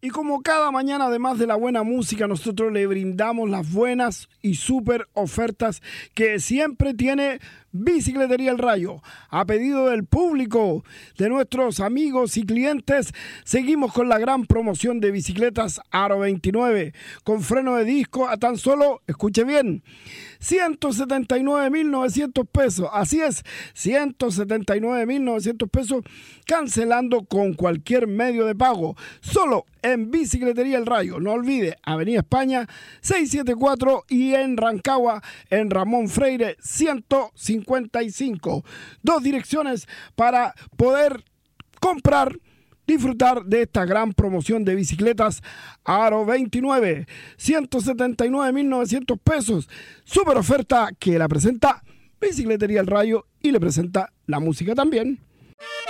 Y como cada mañana, además de la buena música, nosotros le brindamos las buenas y súper ofertas que siempre tiene Bicicletería El Rayo. A pedido del público, de nuestros amigos y clientes, seguimos con la gran promoción de bicicletas Aro 29, con freno de disco a tan solo, escuche bien, 179.900 pesos. Así es, 179.900 pesos, cancelando con cualquier medio de pago. Solo en Bicicletería El Rayo. No olvide, Avenida España 674 y en Rancagua, en Ramón Freire 155. Dos direcciones para poder comprar, disfrutar de esta gran promoción de bicicletas Aro 29, 179.900 pesos. Super oferta que la presenta Bicicletería El Rayo y le presenta la música también.